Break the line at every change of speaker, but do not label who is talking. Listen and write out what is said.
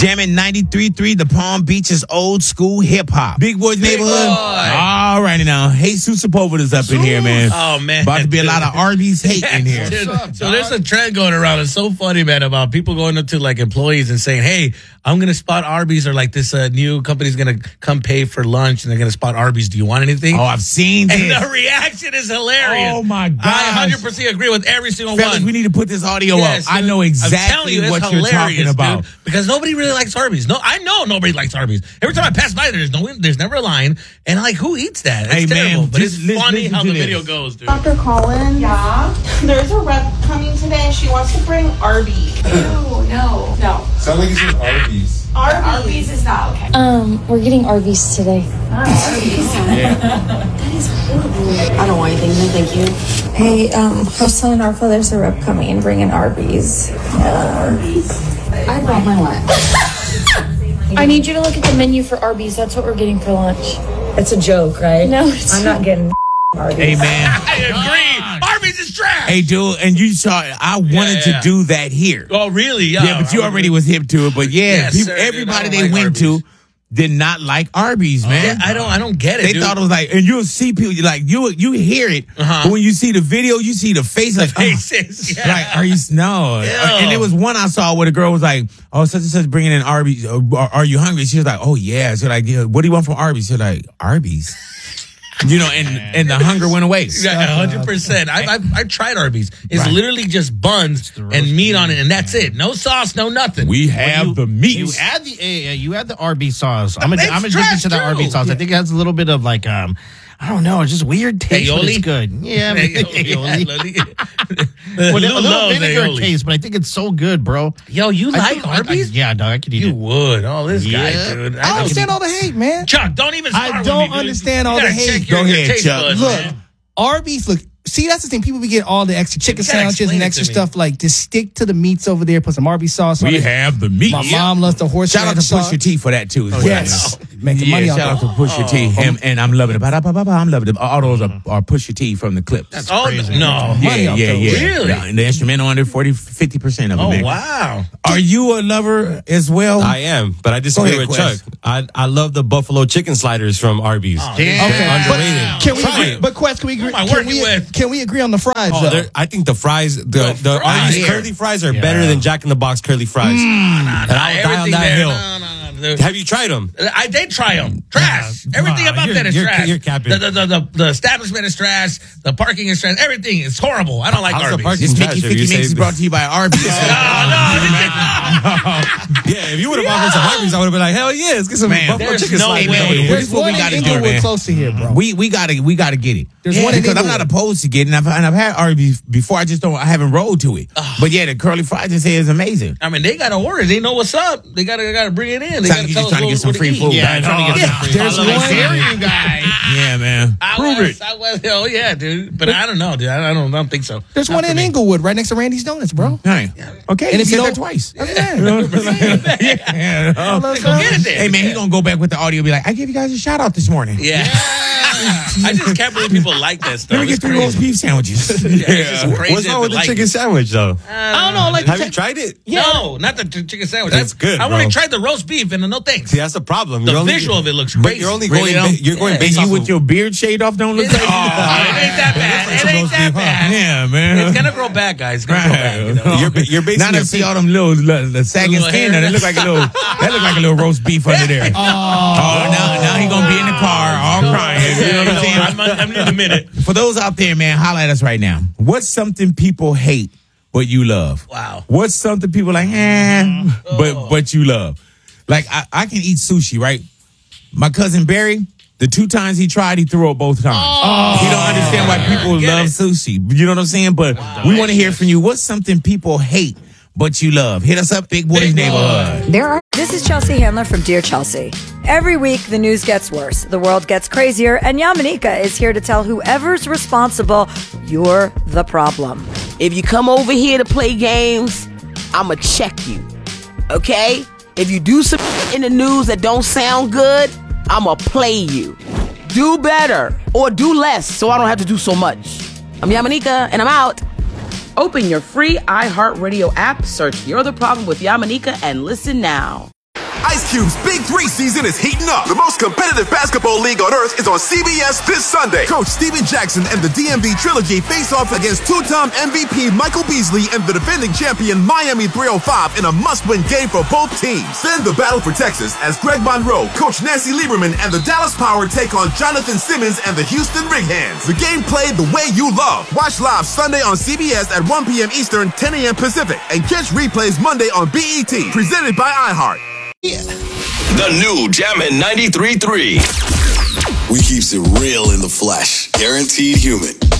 Jamming 93.3, the Palm Beach's old school hip hop. Big Boy's Neighborhood. All righty now. Jesus Sepulveda's up in here, man.
Oh, man.
About to be a lot of Arby's hate in here.
So there's a trend going around. It's so funny, man, about people going up to like employees and saying, hey, I'm going to spot Arby's, or like this new company's going to come pay for lunch and they're going to spot Arby's. Do you want anything?
Oh, I've seen this.
And the reaction is hilarious.
Oh, my God.
I 100% agree with every single
Fellas,
one.
we need to put this audio up. I know exactly what you're talking about.
Dude, because nobody really likes Arby's. No, I know nobody likes Arby's. Every time I pass by, there's never a line. And I'm like, who eats that? It's terrible. But it's funny how the video goes, dude.
Dr. Collins? Yeah? There's a rep coming today. She wants to bring Arby's.
No.
Sounds like you said Arby's.
Arby's is not okay.
We're getting Arby's today.
Arby's?
That is horrible. I don't want anything. No, thank you.
Hey, I was telling our father there's a rep coming and bringing Arby's.
Arby's? I brought my lunch.
I need you to look at the menu for Arby's. That's what we're getting for lunch.
It's a joke, right?
No, it's
I'm not getting Arby's.
Hey, man.
I agree. Arby's is trash.
Hey, dude, and you saw it. I wanted to do that here.
Oh, really?
Yeah, but you already was hip to it. But
Yes,
people,
sir,
everybody
dude, I
they
don't like
went
Arby's.
to did not like Arby's, man.
Yeah, I don't get it.
They
dude.
thought it was like, and you'll see people like you hear it, but when you see the video, you see the face like,
faces, yeah.
like, are you no? And there was one I saw where the girl was like, oh, such and such bringing in Arby's. Are you hungry? She was like, oh yeah. So like, yeah, what do you want from Arby's? She's like, Arby's. You know, and the hunger went away.
Yeah, 100%. I tried Arby's. It's literally just buns and meat on it, and that's it. No sauce, no nothing.
We have the meat.
You add the Arby's sauce. I'm
It's
addicted
trash
to the
too.
Arby's sauce. I think it has a little bit of like I don't know, it's just weird taste, but it's
Aioli?
good. Yeah,
Aioli.
Well, a
Lou
little
loves
vinegar
aioli.
taste, but I think it's so good, bro.
Yo, you like Arby's?
Yeah, dog, I could eat
You
it.
would. Oh, this guy,
Yeah.
dude.
I don't understand all the hate, man.
Chuck, don't even start
I
with
don't
me, dude.
understand
You
all the
gotta
hate.
check your
Go ahead,
taste
Chuck.
buds,
Look,
man.
Arby's, look, see, that's the thing. People be getting all the extra chicken
You gotta
sandwiches
explain
and
it
extra
to me.
stuff. Like, just stick to the meats over there. Put some Arby's sauce on
We
it.
have the meat.
My mom loves the
Shout out to
horseradish sauce.
Pusha T for that too. as well.
Yes. Making money
Yeah,
on
shout out to Pusha T. Him, and I'm loving it. Ba-da-ba-ba-ba, I'm loving it. All those are Pusha T from the clips.
Oh, no.
Yeah.
Really?
Yeah, and the instrumental under 50% of it,
Oh,
man.
wow.
Are you a lover as well?
I am, but I disagree
ahead,
with
Quest.
Chuck. I love the buffalo chicken sliders from Arby's.
damn.
Okay.
Underrated.
Can we
Try
agree?
it.
But Quest, can we agree?
Who am I
Can
working
we,
with?
can we agree on the fries?
Oh,
though?
I think the fries, the
fries.
Arby's curly fries are better than Jack in the Box curly fries. And I'll die on
Everything
that
there.
hill.
No.
Have you tried them?
I did try them. Trash. Everything about that is
you're-
trash.
you're capping.
The establishment is trash. The parking is trash. Everything is horrible. I don't like
How's the
Arby's.
parking
This
trash?
Mickey
Have you
50 Mix is
saved-
brought to you by Arby's.
Yeah, if you would have offered some Arby's, I would have been like, hell yeah, let's get some
Man,
buffalo
there's
chicken
no
sliders.
way.
over here.
There's
what we
one
gotta
in
do,
Inglewood
man.
close to here, bro.
We gotta get it.
There's one in
because I'm
Inglewood.
not opposed to getting. I've had Arby's before. I haven't rolled to it. But yeah, the curly fries they say is amazing.
I mean, they got to order. They know what's up. They got to bring it in. They
Sounds like
got to
you
tell
just
us
trying to get some
what
free
eat.
food.
Yeah, I'm trying to get some free
There's
food.
one.
Yeah, man.
I was, oh yeah, dude. But I don't know, dude. I don't think so.
There's
Not
one
for
in
me.
Inglewood, right next to Randy's Donuts, bro.
Hey. Okay,
And
and
if
if
you
you
don't-
that twice.
Yeah.
Yeah.
Go get it there.
Hey man, he gonna go back with the audio. And be like, I gave you guys a shout out this morning.
Yeah. I just can't believe people like that stuff.
Let me get 3 roast beef sandwiches.
Yeah, it's just crazy
What's
that
wrong with
they
the
like
chicken
it.
sandwich, though?
I don't know. Like,
Have you tried it?
No, not the chicken sandwich.
It's good,
I've already
bro.
tried the roast beef, and no thanks.
See, that's the problem.
The visual of it looks
But
crazy.
you're only
Really,
going.
though?
You're going
And
based
you
off
with
of-
your beard shaved off don't look
It
like
ain't that bad. It ain't that bad.
Yeah, man.
It's gonna grow back, guys. It's gonna grow back. You know?
You're basing
Now
your
to see all them little the sagging
Little
skin.
hair.
That look like a little roast beef under there. Now he gonna be in the car all crying. You know what I'm saying?
I'm in a minute.
For those out there, man, holla at us right now. What's something people hate but you love?
Wow.
What's something people like, but you love? Like I can eat sushi, right? My cousin Barry, the 2 times he tried, he threw up both times. He don't understand why people
Get
love
it.
sushi. You know what I'm saying? But we want to hear from you. What's something people hate but you love? Hit us up, Big Boy's Neighborhood.
This is Chelsea Handler from Dear Chelsea. Every week, the news gets worse, the world gets crazier, and Yamanika is here to tell whoever's responsible, you're the problem.
If you come over here to play games, I'ma check you. Okay? If you do some in the news that don't sound good, I'ma play you. Do better or do less so I don't have to do so much. I'm Yamanika and I'm out. Open your free iHeartRadio app, search You're the Problem with Yamanika, and listen now.
Ice Cube's Big 3 season is heating up. The most competitive basketball league on earth is on CBS this Sunday. Coach Steven Jackson and the DMV Trilogy face off against two-time MVP Michael Beasley and the defending champion Miami 305 in a must-win game for both teams. Then the battle for Texas as Greg Monroe, Coach Nancy Lieberman, and the Dallas Power take on Jonathan Simmons and the Houston Rig Hands. The game played the way you love. Watch live Sunday on CBS at 1 p.m. Eastern, 10 a.m. Pacific, and catch replays Monday on BET, presented by iHeart.
The new Jammin' 93.3.
We keeps it real in the flesh. Guaranteed human.